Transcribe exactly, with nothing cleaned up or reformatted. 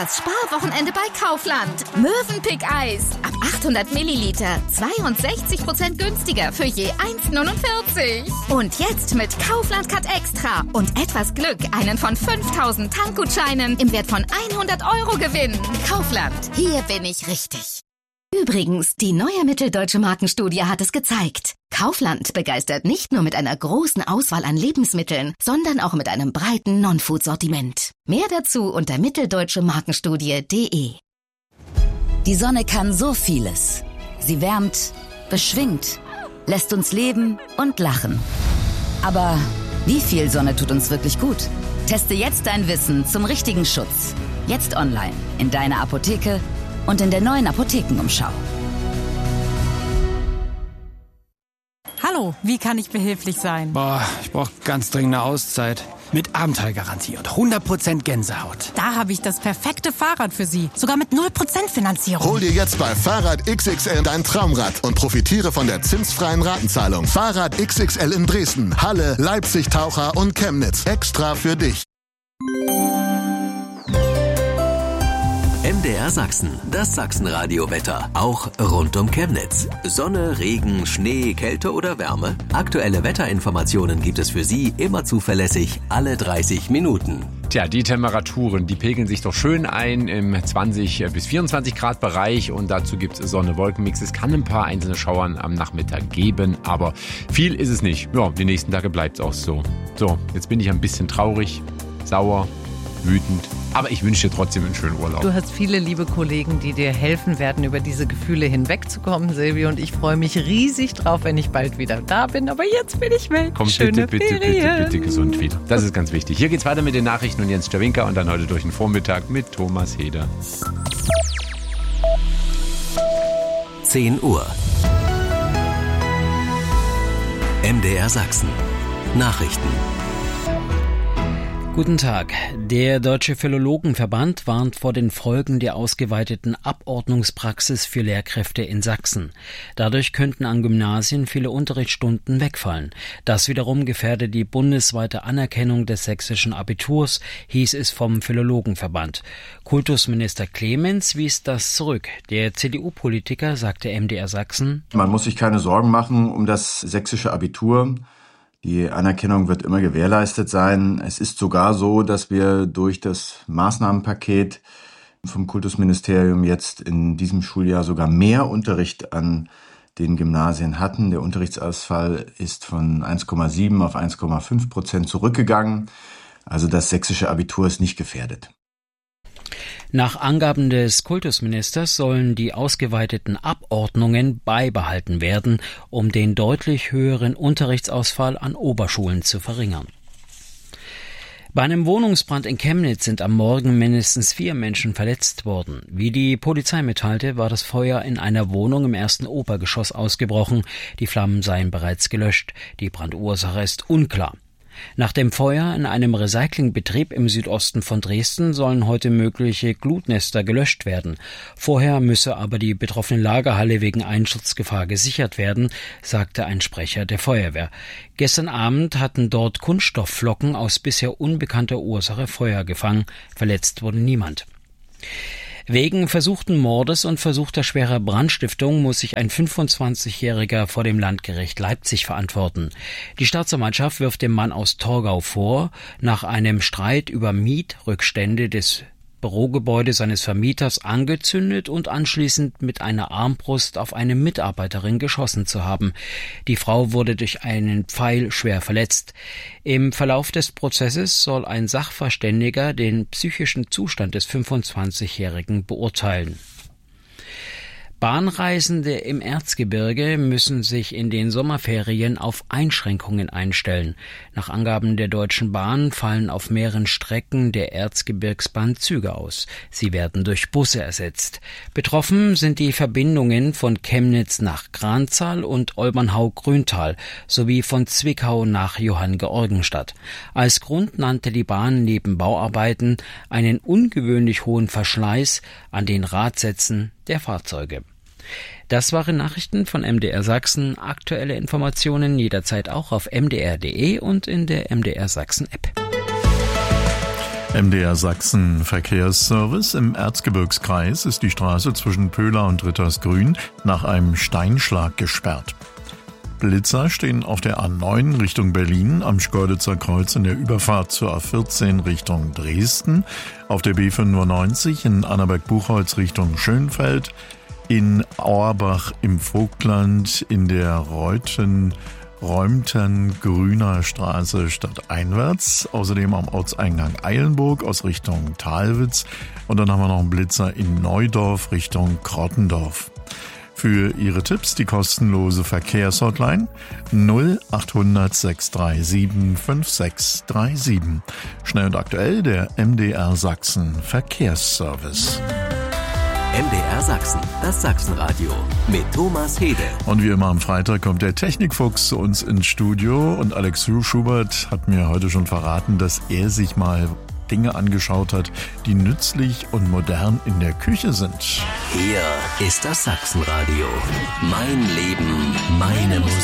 Das Sparwochenende bei Kaufland. Mövenpick Eis. Ab achthundert Milliliter. zweiundsechzig Prozent günstiger für je eins Komma neunundvierzig. Und jetzt mit Kaufland Cut Extra und etwas Glück einen von fünftausend Tankgutscheinen im Wert von hundert Euro gewinnen. Kaufland. Hier bin ich richtig. Übrigens, die neue Mitteldeutsche Markenstudie hat es gezeigt. Kaufland begeistert nicht nur mit einer großen Auswahl an Lebensmitteln, sondern auch mit einem breiten Non-Food-Sortiment. Mehr dazu unter mitteldeutsche markenstudie punkt de. Die Sonne kann so vieles. Sie wärmt, beschwingt, lässt uns leben und lachen. Aber wie viel Sonne tut uns wirklich gut? Teste jetzt dein Wissen zum richtigen Schutz. Jetzt online, in deiner Apotheke und in der neuen Apothekenumschau. Hallo, wie kann ich behilflich sein? Boah, ich brauche ganz dringend eine Auszeit. Mit Abenteuergarantie und hundert Prozent Gänsehaut. Da habe ich das perfekte Fahrrad für Sie. Sogar mit null Prozent Finanzierung. Hol dir jetzt bei Fahrrad X X L dein Traumrad und profitiere von der zinsfreien Ratenzahlung. Fahrrad X X L in Dresden, Halle, Leipzig, Taucher und Chemnitz. Extra für dich. M D R Sachsen, das Sachsenradio-Wetter, auch rund um Chemnitz. Sonne, Regen, Schnee, Kälte oder Wärme? Aktuelle Wetterinformationen gibt es für Sie immer zuverlässig, alle dreißig Minuten. Tja, die Temperaturen, die pegeln sich doch schön ein im zwanzig bis vierundzwanzig Grad Bereich und dazu gibt es Sonne-Wolken-Mix. Es kann ein paar einzelne Schauern am Nachmittag geben, aber viel ist es nicht. Ja, die nächsten Tage bleibt es auch so. So, jetzt bin ich ein bisschen traurig, sauer, wütend. Aber ich wünsche dir trotzdem einen schönen Urlaub. Du hast viele liebe Kollegen, die dir helfen werden, über diese Gefühle hinwegzukommen, Silvio. Und ich freue mich riesig drauf, wenn ich bald wieder da bin. Aber jetzt bin ich weg. Komm Schöne bitte, bitte, Ferien. bitte, bitte gesund wieder. Das ist ganz wichtig. Hier geht's weiter mit den Nachrichten und Jens Stawinka und dann heute durch den Vormittag mit Thomas Heder. zehn Uhr. M D R Sachsen. Nachrichten. Guten Tag. Der Deutsche Philologenverband warnt vor den Folgen der ausgeweiteten Abordnungspraxis für Lehrkräfte in Sachsen. Dadurch könnten an Gymnasien viele Unterrichtsstunden wegfallen. Das wiederum gefährde die bundesweite Anerkennung des sächsischen Abiturs, hieß es vom Philologenverband. Kultusminister Clemens wies das zurück. Der C D U-Politiker sagte M D R Sachsen: Man muss sich keine Sorgen machen um das sächsische Abitur. Die Anerkennung wird immer gewährleistet sein. Es ist sogar so, dass wir durch das Maßnahmenpaket vom Kultusministerium jetzt in diesem Schuljahr sogar mehr Unterricht an den Gymnasien hatten. Der Unterrichtsausfall ist von eins Komma sieben auf eins Komma fünf Prozent zurückgegangen. Also das sächsische Abitur ist nicht gefährdet. Nach Angaben des Kultusministers sollen die ausgeweiteten Abordnungen beibehalten werden, um den deutlich höheren Unterrichtsausfall an Oberschulen zu verringern. Bei einem Wohnungsbrand in Chemnitz sind am Morgen mindestens vier Menschen verletzt worden. Wie die Polizei mitteilte, war das Feuer in einer Wohnung im ersten Obergeschoss ausgebrochen. Die Flammen seien bereits gelöscht. Die Brandursache ist unklar. Nach dem Feuer in einem Recyclingbetrieb im Südosten von Dresden sollen heute mögliche Glutnester gelöscht werden. Vorher müsse aber die betroffene Lagerhalle wegen Einschutzgefahr gesichert werden, sagte ein Sprecher der Feuerwehr. Gestern Abend hatten dort Kunststoffflocken aus bisher unbekannter Ursache Feuer gefangen. Verletzt wurde niemand. Wegen versuchten Mordes und versuchter schwerer Brandstiftung muss sich ein fünfundzwanzigjähriger vor dem Landgericht Leipzig verantworten. Die Staatsanwaltschaft wirft dem Mann aus Torgau vor, nach einem Streit über Mietrückstände des Bürogebäude seines Vermieters angezündet und anschließend mit einer Armbrust auf eine Mitarbeiterin geschossen zu haben. Die Frau wurde durch einen Pfeil schwer verletzt. Im Verlauf des Prozesses soll ein Sachverständiger den psychischen Zustand des fünfundzwanzigjährigen beurteilen. Bahnreisende im Erzgebirge müssen sich in den Sommerferien auf Einschränkungen einstellen. Nach Angaben der Deutschen Bahn fallen auf mehreren Strecken der Erzgebirgsbahn Züge aus. Sie werden durch Busse ersetzt. Betroffen sind die Verbindungen von Chemnitz nach Granzahl und Olbernhau-Grüntal sowie von Zwickau nach Johanngeorgenstadt. Als Grund nannte die Bahn neben Bauarbeiten einen ungewöhnlich hohen Verschleiß an den Radsätzen der Fahrzeuge. Das waren Nachrichten von M D R Sachsen. Aktuelle Informationen jederzeit auch auf m d r punkt d e und in der M D R Sachsen App. M D R Sachsen Verkehrsservice. Im Erzgebirgskreis ist die Straße zwischen Pöhla und Rittersgrün nach einem Steinschlag gesperrt. Blitzer stehen auf der A neun Richtung Berlin am Schkeuditzer Kreuz in der Überfahrt zur A vierzehn Richtung Dresden, auf der B fünfundneunzig in Annaberg-Buchholz Richtung Schönfeld, in Auerbach im Vogtland in der Reuten Räumten Grüner Straße stadteinwärts, außerdem am Ortseingang Eilenburg aus Richtung Talwitz und dann haben wir noch einen Blitzer in Neudorf Richtung Krottendorf. Für Ihre Tipps die kostenlose Verkehrshotline null achthundert sechs drei sieben fünf sechs drei sieben. Schnell und aktuell der M D R Sachsen Verkehrsservice. M D R Sachsen, das Sachsenradio mit Thomas Hede. Und wie immer am Freitag kommt der Technikfuchs zu uns ins Studio und Alex Schubert hat mir heute schon verraten, dass er sich mal Dinge angeschaut hat, die nützlich und modern in der Küche sind. Hier ist das Sachsenradio. Mein Leben, meine Musik.